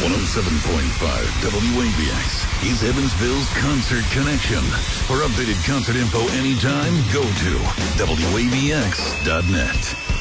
107.5 WABX is Evansville's Concert Connection. For updated concert info anytime, go to WABX.net.